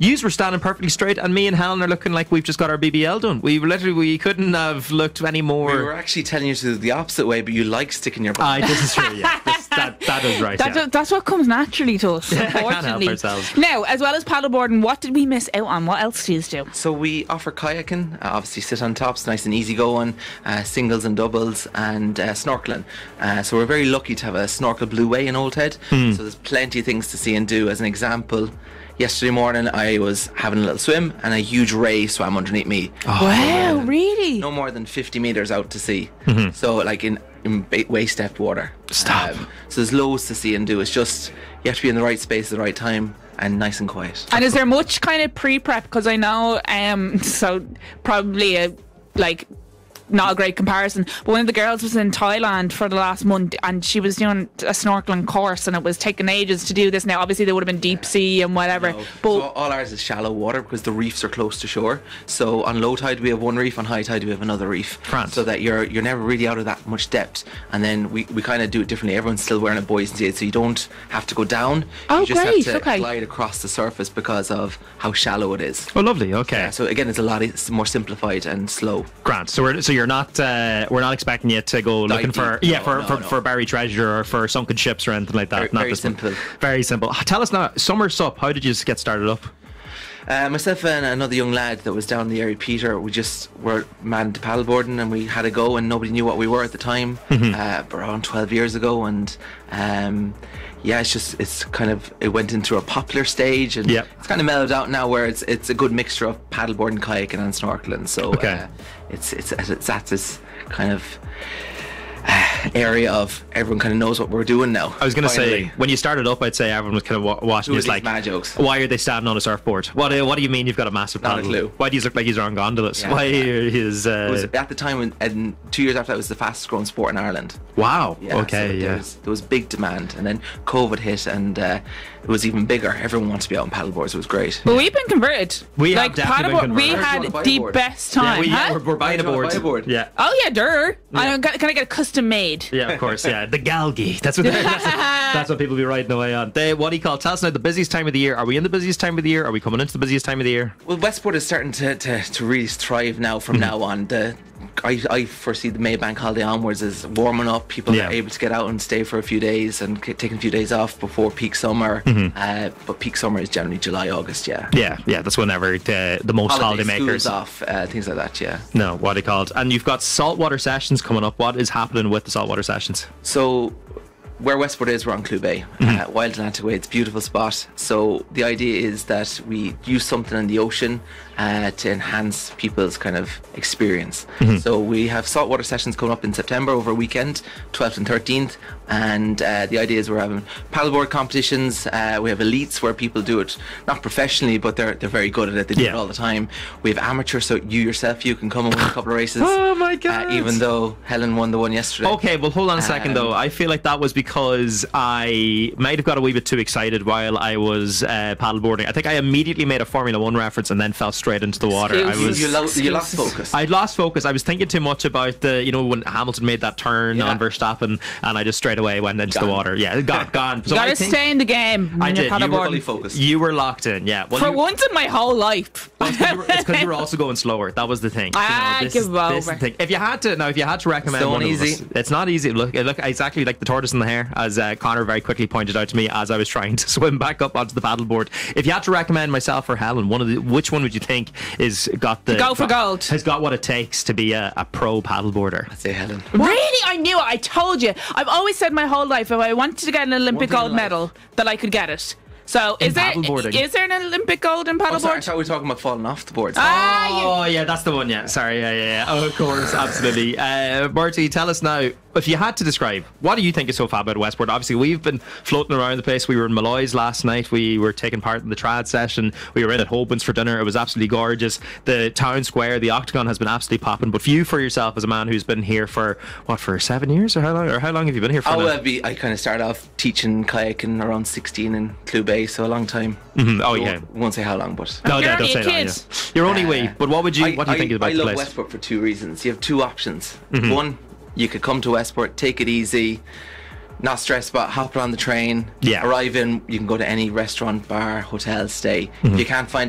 Yous were standing perfectly straight, and me and Helen are looking like we've just got our BBL done. We couldn't have looked any more. We were actually telling you to do the opposite way, but you like sticking your butt. This is true, yeah. That is right. That's what comes naturally to us, unfortunately. Can't help ourselves. Now, as well as paddleboarding, what did we miss out on? What else do you do? So we offer kayaking, obviously sit on tops, nice and easy going, singles and doubles, and snorkeling. So we're very lucky to have a snorkel blue way in Old Head. So there's plenty of things to see and do. As an example, yesterday morning I was having a little swim and a huge ray swam underneath me. Wow, really? No more than 50 metres out to sea. So like in waist depth water. Stop. So there's loads to see and do. It's just you have to be in the right space at the right time and nice and quiet. And is there much kind of pre-prep? Because I know, so probably not a great comparison, but one of the girls was in Thailand for the last month and she was doing a snorkeling course and it was taking ages to do this. Now obviously they would have been deep sea and whatever, but so all ours is shallow water because the reefs are close to shore. So on low tide we have one reef, on high tide we have another reef. France. So that you're never really out of that much depth. And then we kind of do it differently. Everyone's still wearing a buoyancy aid, so you don't have to go down. You just have to glide across the surface because of how shallow it is. Oh, lovely. Okay. So again, it's more simplified and slow. Grant. So you're not we're not expecting you to go looking for for buried treasure or for sunken ships or anything like that. Very simple. Very simple. Tell us now, summer's up. How did you get started up? Myself and another young lad that was down in the area, Peter, we just were mad into paddleboarding and we had a go and nobody knew what we were at the time, around 12 years ago, and it went into a popular stage and it's kind of mellowed out now where it's a good mixture of paddleboarding, kayaking and snorkeling. So it's at this kind of area of everyone kind of knows what we're doing now. I was going to say, when you started up, I'd say everyone was kind of watching this like, mad jokes. Why are they standing on a surfboard? What do you mean you've got a massive paddle? Not a clue. Why do you look like he's on gondolas? Why is it was at the time and 2 years after that, it was the fastest growing sport in Ireland. Wow. There was big demand, and then COVID hit and it was even bigger. Everyone wanted to be out on paddleboards. It was great. But we've been converted. We have definitely been converted. We had the best time. We're buying a board. Yeah. Oh yeah, can I get a custom made? Yeah, of course. Yeah, the Galgi. That's what people be riding away on. What do you call it? Tell us now, the busiest time of the year. Are we in the busiest time of the year? Are we coming into the busiest time of the year? Well, Westport is starting to really thrive now from now on. I foresee the Maybank holiday onwards as warming up. People are able to get out and stay for a few days and taking a few days off before peak summer. But peak summer is generally July, August. Yeah, that's whenever the most holiday makers off, things like that. Yeah. No, what do you call it? And you've got saltwater sessions coming up. What is happening with the saltwater sessions? So where Westport is, we're on Clew Bay, Wild Atlantic Way. It's a beautiful spot. So the idea is that we use something in the ocean to enhance people's kind of experience. So we have saltwater sessions coming up in September over a weekend, 12th and 13th. And the idea is we're having paddleboard competitions. We have elites where people do it not professionally, but they're very good at it. They do it all the time. We have amateur, so you can come and win a couple of races. Oh my god! Even though Helen won the one yesterday. Okay, well hold on a second though. I feel like that was because I might have got a wee bit too excited while I was paddleboarding. I think I immediately made a Formula 1 reference and then fell straight into the water. You lost focus. I'd lost focus. I was thinking too much about when Hamilton made that turn on Verstappen, and I just straight away went into the water. Yeah, gone. So you gotta stay in the game. I did. You were fully focused. You were locked in. Yeah. Well, for once in my whole life. It's because you were also going slower. That was the thing. Give over. This is the thing. If you had to recommend one easy. of us, it's not easy. Look exactly like the tortoise in the hare, as Connor very quickly pointed out to me as I was trying to swim back up onto the paddleboard. If you had to recommend myself or Helen, which one would you think has got what it takes to be a pro paddleboarder? I'd say Helen. Really? I knew it. I told you. I've always said my whole life if I wanted to get an Olympic gold medal that I could get it. So is there an Olympic gold in paddleboard? I thought we were talking about falling off the boards. Yeah, that's the one. Yeah, sorry. Yeah. Oh, of course, absolutely. Bertie, tell us now, if you had to describe, what do you think is so fab about Westport? Obviously, we've been floating around the place. We were in Malloy's last night. We were taking part in the trad session. We were in at Holben's for dinner. It was absolutely gorgeous. The town square, the Octagon, has been absolutely popping. But for yourself, as a man who's been here for 7 years, or how long have you been here for? I kind of started off teaching kayaking around 16 in Clew Bay, so a long time. Won't say how long, but don't say that. Yeah. You're only wee. But what do you think about the place? I love Westport for two reasons. You have two options. One, you could come to Westport, take it easy, not stress about hopping on the train. Arrive in, you can go to any restaurant, bar, hotel, stay. If you can't find